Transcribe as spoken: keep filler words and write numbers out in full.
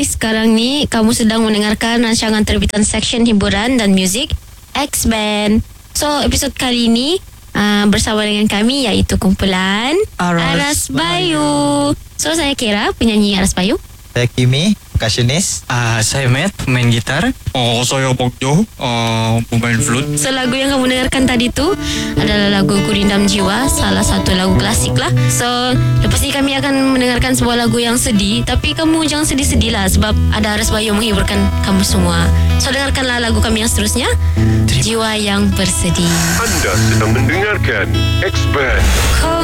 sekarang ni kamu sedang mendengarkan rancangan terbitan Seksyen Hiburan dan Muzik X-Band. So, episod kali ini uh, bersama dengan kami iaitu kumpulan Aras, Aras Bayu. So, saya Kira, penyanyi Aras Bayu. Saya Kimi, percussionist. uh, Saya Matt, pemain gitar. Oh, saya Bokjo, uh, pemain flute. So, lagu yang kamu dengarkan tadi tu adalah lagu Kurindam Jiwa, salah satu lagu klasik lah. So, lepas ni kami akan mendengarkan sebuah lagu yang sedih. Tapi kamu jangan sedih-sedih lah, sebab ada Aras Bayu menghiburkan kamu semua. So, dengarkanlah lagu kami yang seterusnya, Jiwa yang Bersedih. Anda sedang mendengarkan X-Band. Kau